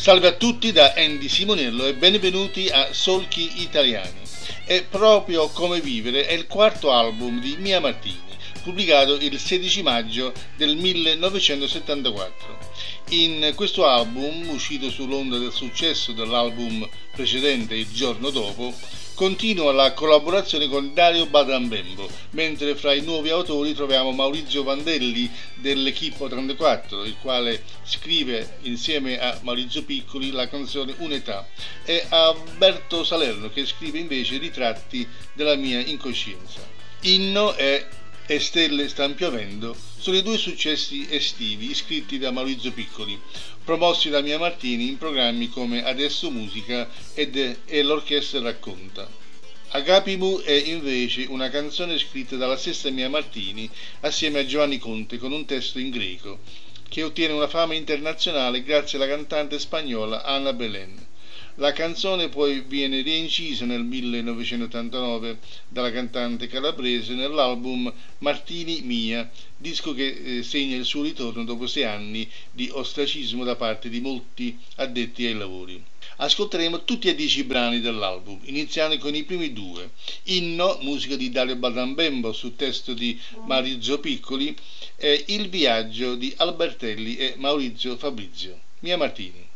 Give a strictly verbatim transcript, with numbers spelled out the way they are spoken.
Salve a tutti da Andy Simonello e benvenuti a Solchi Italiani. È proprio come vivere è il quarto album di Mia Martini, pubblicato il sedici maggio del millenovecentosettantaquattro. In questo album, uscito sull'onda del successo dell'album precedente Il giorno dopo, continua la collaborazione con Dario Badambembo, mentre fra i nuovi autori troviamo Maurizio Vandelli dell'Equipo trentaquattro, il quale scrive insieme a Maurizio Piccoli la canzone Unità, e Alberto Salerno che scrive invece Ritratti della mia incoscienza. Inno e E stelle stan piovendo sono i due successi estivi scritti da Maurizio Piccoli, promossi da Mia Martini in programmi come Adesso Musica ed e l'Orchestra Racconta. Agapimu è invece una canzone scritta dalla stessa Mia Martini assieme a Giovanni Conte con un testo in greco, che ottiene una fama internazionale grazie alla cantante spagnola Ana Belén. La canzone poi viene reincisa nel millenovecentottantanove dalla cantante calabrese nell'album Martini Mia, disco che eh, segna il suo ritorno dopo sei anni di ostracismo da parte di molti addetti ai lavori. Ascolteremo tutti e dieci i brani dell'album, iniziando con i primi due. Inno, musica di Dario Badambembo su testo di Maurizio Piccoli, e Il viaggio di Albertelli e Maurizio Fabrizio. Mia Martini.